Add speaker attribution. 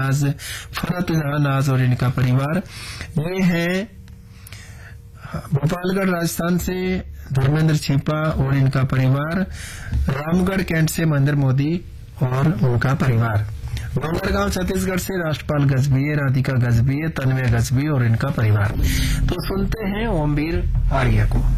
Speaker 1: नाज, फरत जहां नाज और इनका परिवार। ये है भोपालगढ़ राजस्थान से धर्मेंद्र छिपा और इनका परिवार। रामगढ़ कैंट से महेंद्र मोदी और उनका परिवार। डोंगरगांव छत्तीसगढ़ से राष्ट्रपाल गजबीय, राधिका गजबीय, तन्मय गजबी और इनका परिवार। तो सुनते हैं ओमवीर आर्य को।